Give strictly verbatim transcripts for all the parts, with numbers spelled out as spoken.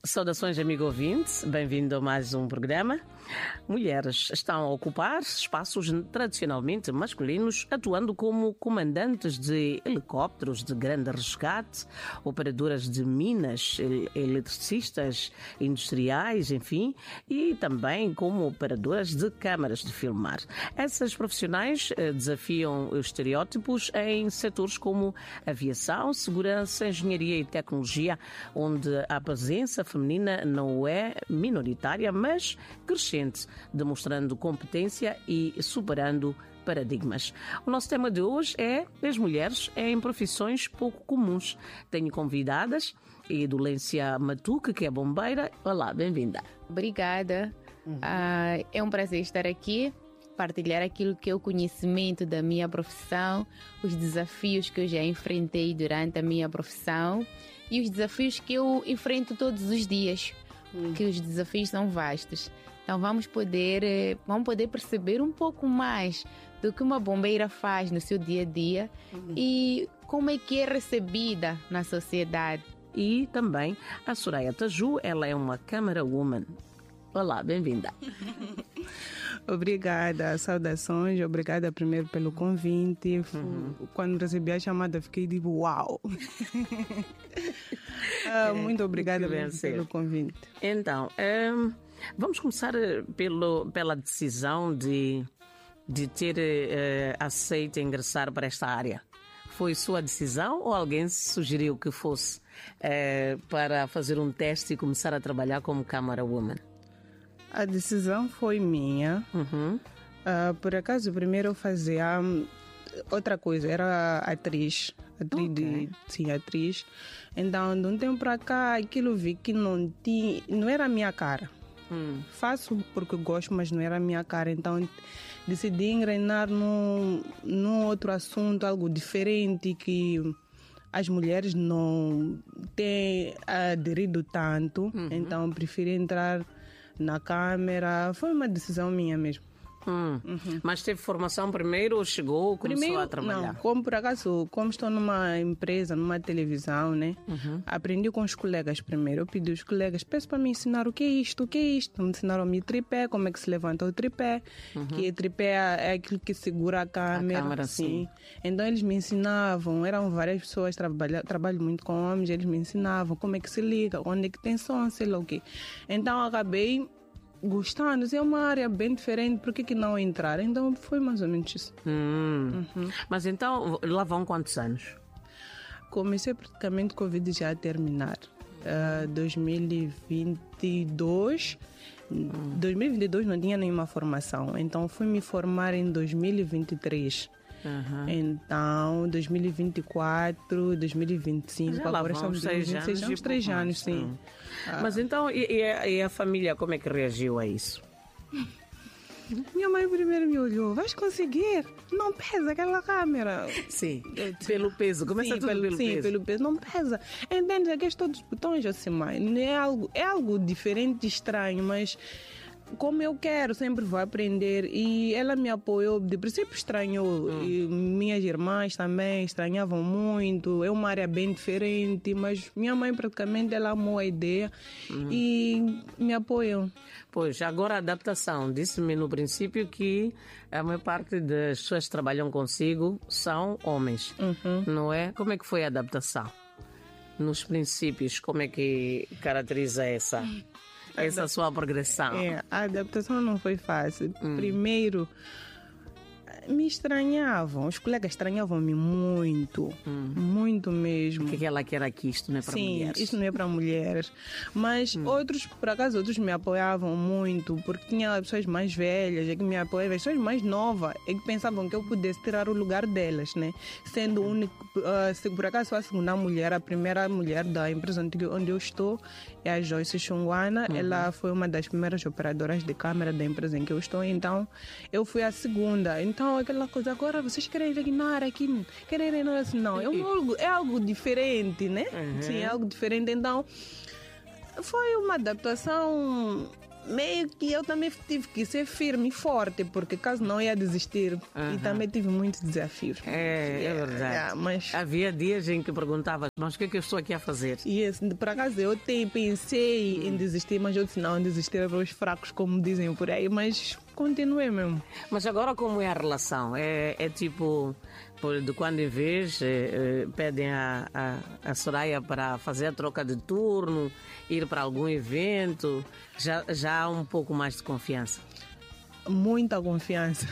Saudações, amigo ouvinte, bem-vindo a mais um programa. Mulheres estão a ocupar espaços tradicionalmente masculinos, atuando como comandantes de helicópteros de grande resgate, operadoras de minas, eletricistas, industriais, enfim, e também como operadoras de câmaras de filmar. Essas profissionais desafiam os estereótipos em setores como aviação, segurança, engenharia e tecnologia, onde a presença feminina não é minoritária, mas crescente, demonstrando competência e superando paradigmas. O nosso tema de hoje é as mulheres em profissões pouco comuns. Tenho convidadas Edulência Matuque, que é bombeira. Olá, bem-vinda. Obrigada. Uhum. Uh, é um prazer estar aqui, partilhar aquilo que é o conhecimento da minha profissão, os desafios que eu já enfrentei durante a minha profissão e os desafios que eu enfrento todos os dias, hum. que os desafios são vastos. Então vamos poder, vamos poder perceber um pouco mais do que uma bombeira faz no seu dia a dia hum. e como é que é recebida na sociedade. E também a Soraya Taju, ela é uma camera woman. Olá, bem-vinda. Obrigada, saudações, obrigada primeiro pelo convite. Uhum. Quando recebi a chamada fiquei tipo, uau! ah, muito obrigada muito pelo convite. Então, um, vamos começar pelo, pela decisão de, de ter uh, aceito ingressar para esta área. Foi sua decisão ou alguém sugeriu que fosse uh, para fazer um teste e começar a trabalhar como camera woman? A decisão foi minha. Uhum. Uh, por acaso, primeiro eu fazia um, outra coisa, era atriz. Atriz, okay. de, sim, atriz. Então, de um tempo para cá, aquilo vi que não, tinha, não era a minha cara. Hum. Faço porque gosto, mas não era a minha cara. Então, decidi engrenar num, num outro assunto, algo diferente que as mulheres não têm aderido tanto. Uhum. Então, preferi entrar na câmera. Foi uma decisão minha mesmo. Hum. Uhum. Mas teve formação primeiro ou chegou ou começou primeiro, a trabalhar? Não, como por acaso, como estou numa empresa, numa televisão, né? Uhum. Aprendi com os colegas primeiro. Eu pedi aos colegas, peço para me ensinar o que é isto, o que é isto. Me ensinaram-me tripé, como é que se levanta o tripé. Uhum. Que tripé é aquilo que segura a câmera. A câmera, sim. sim. Então eles me ensinavam, eram várias pessoas, trabalho, trabalho muito com homens, eles me ensinavam como é que se liga, onde é que tem som, sei lá o quê. Então acabei gostando, é uma área bem diferente, por que que não entrar? Então foi mais ou menos isso. Hum. Uhum. Mas então, lá vão quantos anos? Comecei praticamente com o Covid já a terminar. Uh, dois mil e vinte e dois. Hum. dois mil e vinte e dois não tinha nenhuma formação, então fui me formar em dois mil e vinte e três. Uhum. Então, dois mil e vinte e quatro, dois mil e vinte e cinco, já agora estamos em dois mil e vinte e seis, uns três anos, sim. Hum. Ah. Mas então, e, e, a, e a família, como é que reagiu a isso? Minha mãe primeiro me olhou, vais conseguir? Não pesa aquela câmera. Sim, pelo peso, começa sim, tudo pelo, pelo sim, peso. pelo peso, não pesa. Entende? Aqui estou dos botões, assim, mãe. É algo, é algo diferente, estranho, mas como eu quero, sempre vou aprender. E ela me apoiou, de princípio estranhou. Hum. E minhas irmãs também estranhavam muito. É uma área bem diferente, mas minha mãe praticamente ela amou a ideia hum. e me apoiou. Pois, agora a adaptação. Disse-me no princípio que a maior parte das pessoas que trabalham consigo são homens, uhum. não é? Como é que foi a adaptação? Nos princípios, como é que caracteriza essa? Essa sua progressão? É, a adaptação não foi fácil. Hum. Primeiro, me estranhavam. Os colegas estranhavam-me muito. Hum. Muito mesmo. O que, que ela quer aqui? Isto não é para Sim, mulheres. Isto não é para mulheres. Mas hum. outros, por acaso, outros me apoiavam muito, porque tinha pessoas mais velhas é que me apoiavam, pessoas mais novas é que pensavam que eu pudesse tirar o lugar delas, né? Sendo o único, uh, se por acaso sou a segunda mulher, a primeira mulher da empresa onde eu estou é a Joyce Chungwana. Uhum. Ela foi uma das primeiras operadoras de câmera da empresa em que eu estou, então eu fui a segunda. Então aquela coisa, agora vocês querem reinar aqui, querem reinar assim, não, é algo, é algo diferente, né? Uhum. Sim, é algo diferente, então foi uma adaptação meio que eu também tive que ser firme e forte, porque caso não ia desistir. Uhum. E também tive muitos desafios. É, é verdade. É, mas... Havia dias em que perguntava, mas o que é que eu estou aqui a fazer? E esse, por acaso eu te, pensei hum. em desistir, mas eu disse não, desistir é para os fracos, como dizem por aí, mas continuei mesmo. Mas agora como é a relação? É, é tipo, de quando em vez é, é, pedem a, a, a Soraya para fazer a troca de turno, ir para algum evento, já, já há um pouco mais de confiança? Muita confiança.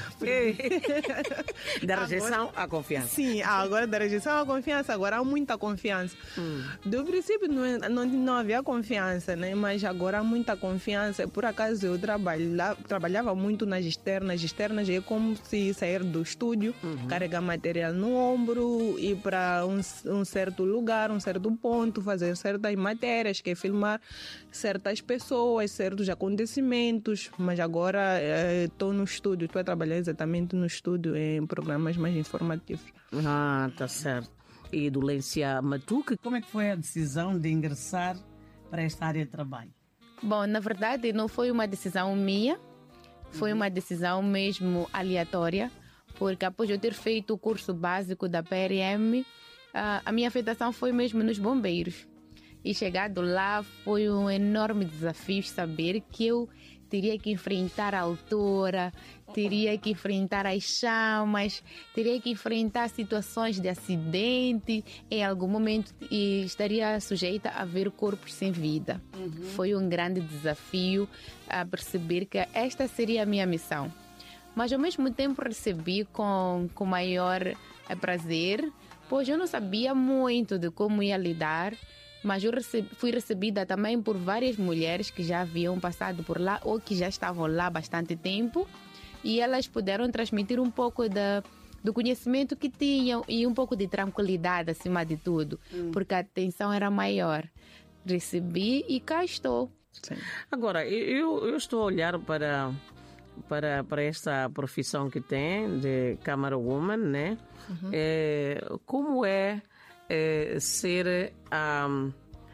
Da rejeição à confiança. Sim, agora da rejeição à confiança, agora há muita confiança. Hum. Do princípio não, não, não havia confiança, né? Mas agora há muita confiança. Por acaso eu trabalha, trabalhava muito nas externas. Externas é como se sair do estúdio, uhum. carregar material no ombro, ir para um, um certo lugar, um certo ponto, fazer certas matérias, que é filmar certas pessoas, certos acontecimentos. Mas agora estou no estúdio, estou a trabalhar exatamente no estúdio em programas mais informativos. Ah, tá certo. E do Lência Matuque, como é que foi a decisão de ingressar para esta área de trabalho? Bom, na verdade não foi uma decisão minha, foi uma decisão mesmo aleatória, porque após eu ter feito o curso básico da P R M, a minha afetação foi mesmo nos bombeiros. E chegado lá foi um enorme desafio saber que eu teria que enfrentar a altura, teria que enfrentar as chamas, teria que enfrentar situações de acidente, em algum momento e estaria sujeita a ver corpos sem vida. Uhum. Foi um grande desafio a perceber que esta seria a minha missão. Mas ao mesmo tempo recebi com, com maior prazer, pois eu não sabia muito de como ia lidar, mas eu recebi, fui recebida também por várias mulheres que já haviam passado por lá ou que já estavam lá há bastante tempo e elas puderam transmitir um pouco da, do conhecimento que tinham e um pouco de tranquilidade acima de tudo, hum. porque a tensão era maior. Recebi e cá estou. Sim. Agora, eu, eu estou a olhar para, para, para esta profissão que tem de camera woman, né? Uhum. É, como é É ser um,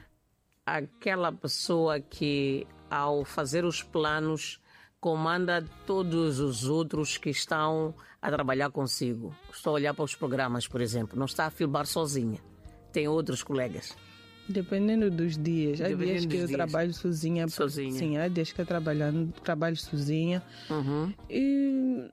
aquela pessoa que, ao fazer os planos, comanda todos os outros que estão a trabalhar consigo. Estou a olhar para os programas, por exemplo. Não está a filmar sozinha. Tem outros colegas. Dependendo dos dias. Há dias que eu dias. trabalho sozinha. Sozinha. Sim, há dias que eu trabalho, trabalho sozinha. Uhum. E...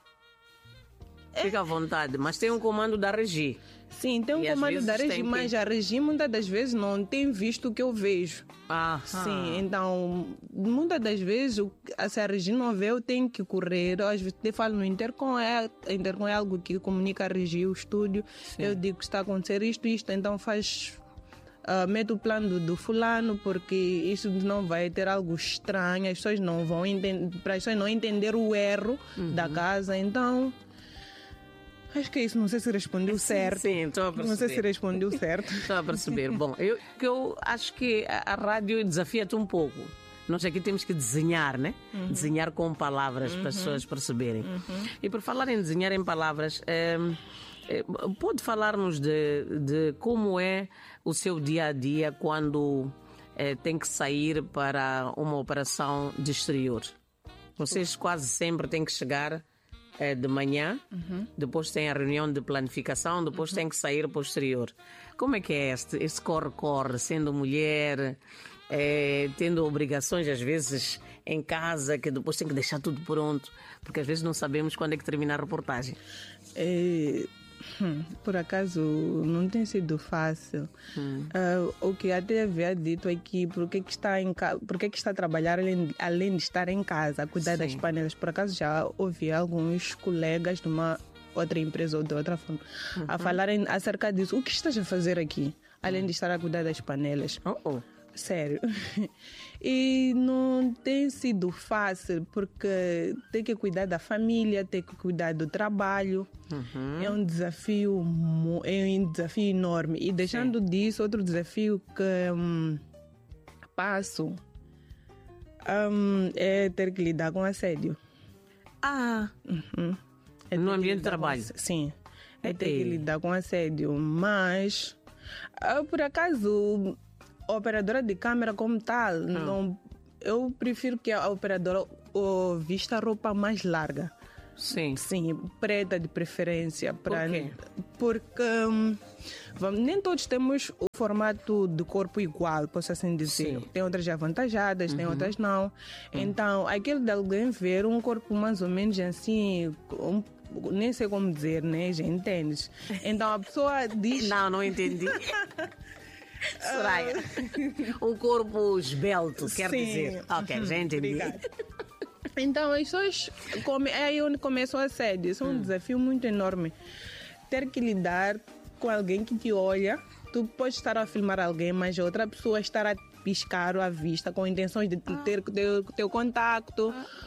Fica à vontade, mas tem um comando da Regi. Sim, tem um e comando da Regi, mas que... a Regi muitas das vezes não tem visto o que eu vejo. Ah, sim, então muitas das vezes se a Regi não vê, eu tenho que correr. Às vezes eu falo no Intercom, é, Intercom é algo que comunica a Regi, o estúdio. Sim. Eu digo que está a acontecer isto, isto, então faz... Uh, mete o plano do, do fulano, porque isso não vai ter algo estranho, as pessoas não vão entender, para as pessoas não entender o erro uhum. da casa, então... Acho que é isso, não sei se respondeu certo. Sim, estou a perceber. Não sei se respondeu certo. Estou a perceber. Bom, eu, eu acho que a, a rádio desafia-te um pouco. Nós aqui temos que desenhar, né? Uhum. Desenhar com palavras uhum. para as pessoas perceberem. Uhum. E por falar em desenhar em palavras, é, é, pode falar-nos de, de como é o seu dia a dia quando é, tem que sair para uma operação de exterior? Vocês quase sempre têm que chegar É de manhã, uhum. depois tem a reunião de planificação, depois uhum. tem que sair para o exterior. Como é que é este, este corre-corre, sendo mulher, é, tendo obrigações às vezes em casa, que depois tem que deixar tudo pronto, porque às vezes não sabemos quando é que termina a reportagem. É... Hum, por acaso não tem sido fácil. Hum. Uh, o que até havia dito é que porque que está em ca... porque que está a trabalhar além, além de estar em casa a cuidar Sim. das panelas. Por acaso já ouvi alguns colegas de uma outra empresa ou de outra forma uhum. a falarem acerca disso. O que estás a fazer aqui além de estar a cuidar das panelas? Oh, oh. Sério. E não tem sido fácil porque tem que cuidar da família, tem que cuidar do trabalho. Uhum. É um desafio, é um desafio enorme. E deixando Sim. disso, outro desafio que hum, passo hum, é ter que lidar com assédio. Ah! Uhum. É no ambiente de trabalho? Com, sim. É ter que lidar com assédio. Mas, por acaso... A operadora de câmera como tal, ah. não, eu prefiro que a operadora oh, vista roupa mais larga. Sim. Sim, preta de preferência. Pra, Por quê? Porque hum, vamos, nem todos temos o formato de corpo igual, posso assim dizer. Sim. Tem outras avantajadas, Uhum. tem outras não. Então, aquele de alguém ver um corpo mais ou menos assim, um, nem sei como dizer, né? Já entendes? Então a pessoa diz. Não, não entendi. Soraya, um corpo esbelto, quer Sim. dizer. Ok, já entendi. Obrigada. Então, as pessoas. Come, é aí onde começa o assédio. Isso é um Hum. desafio muito enorme. Ter que lidar com alguém que te olha. Tu pode estar a filmar alguém, mas a outra pessoa estar a piscar a vista com intenções de tu ter o teu, teu contacto.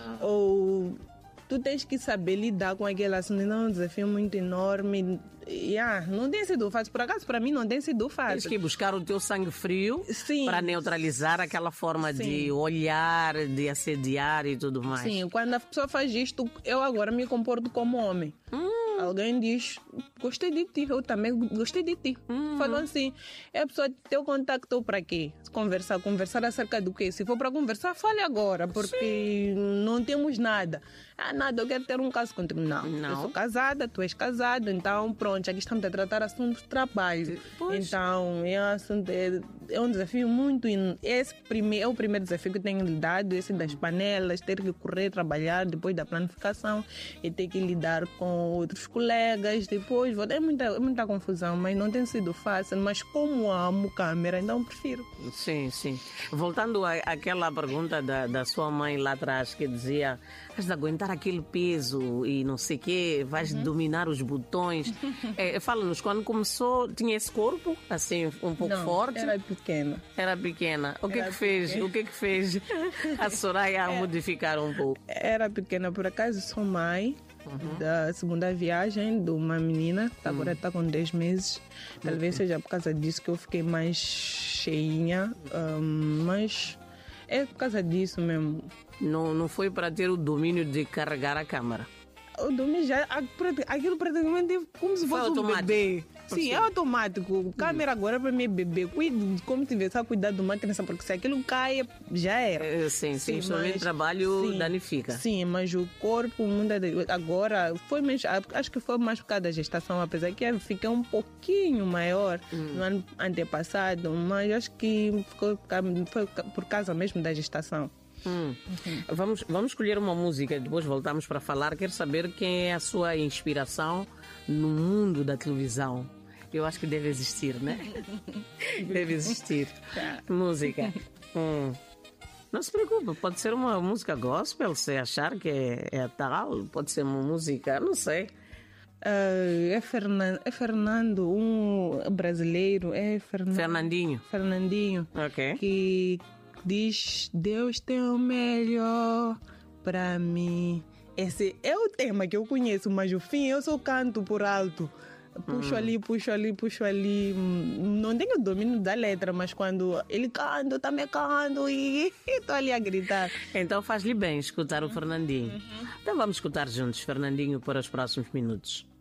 Ou tu tens que saber lidar com aquele assunto. Então, é um desafio muito enorme. Yeah, não tem sido fácil. Por acaso, para mim, não tem sido Tens fácil. que buscar o teu sangue frio Sim. para neutralizar aquela forma Sim. de olhar, de assediar e tudo mais. Sim, quando a pessoa faz isto, eu agora me comporto como homem. Alguém diz, gostei de ti, eu também gostei de ti. Falou assim, é a pessoa ter o contacto para quê? Conversar, conversar acerca do quê? Se for para conversar, fale agora, porque não temos nada. Ah, nada, eu quero ter um caso contigo. Não, Não. eu sou casada, tu és casado, então pronto, aqui estamos a tratar assuntos de trabalho. Pois. Então, é um, assunto, é, é um desafio muito... in- Esse prime, é o primeiro desafio que eu tenho lidado, esse das panelas, ter que correr, trabalhar depois da planificação e ter que lidar com outros colegas depois. vou- É muita, é muita confusão, mas não tem sido fácil. Mas como amo câmera, então prefiro. Sim, sim. Voltando à- àquela pergunta da, da sua mãe lá atrás, que dizia: has de aguentar aquele peso e não sei o quê, vais dominar os botões. É, fala-nos, quando começou, tinha esse corpo, assim, um pouco Não, forte? era pequena. Era pequena. O que é Era que fez? pequena. O que é que fez a Soraya a modificar um pouco? Era pequena, por acaso sou mãe da segunda viagem de uma menina, que agora está com dez meses. Talvez seja por causa disso que eu fiquei mais cheinha, hum, mas é por causa disso mesmo. Não, não foi para ter o domínio de carregar a câmara. O domingo já, a- aquilo praticamente é como se Foi fosse um automático. bebê. Sim, Sim. é automático. Câmera agora para mim é bebê. Cuide como tivesse a cuidar de uma criança, porque se aquilo cai, já era. É, sim, sim, principalmente mas- trabalho sim, danifica. Sim, mas o corpo muda de- agora foi mesmo, acho que foi mais por causa da gestação, apesar que eu fiquei um pouquinho maior no ano antepassado, mas acho que ficou por causa- foi por causa mesmo da gestação. Hum. Vamos, vamos escolher uma música e depois voltamos para falar. Quero saber quem é a sua inspiração no mundo da televisão. Eu acho que deve existir, né? Deve existir. Música. Hum. Não se preocupe, pode ser uma música gospel, se achar que é, é tal, pode ser uma música, não sei. Ah, é, Fernan, é Fernando, um brasileiro, é Fernan, Fernandinho. Fernandinho, Ok. que diz: Deus tem o melhor para mim. Esse é o tema que eu conheço, mas o fim eu só canto por alto. Puxo ali, puxo ali, puxo ali. Hum, Não tenho domínio da letra, mas quando ele canta, eu também canto e estou ali a gritar. Então faz-lhe bem escutar o Fernandinho. Então vamos escutar juntos Fernandinho para os próximos minutos.